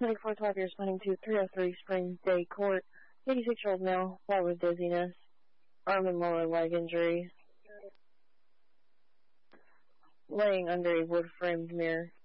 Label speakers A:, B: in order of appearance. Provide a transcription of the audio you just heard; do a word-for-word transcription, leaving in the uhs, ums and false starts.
A: twenty-four twelve years planning to three oh three Springs Day Court. eighty-six-year-old male, fought with dizziness, arm and lower leg injury, laying under a wood-framed mirror.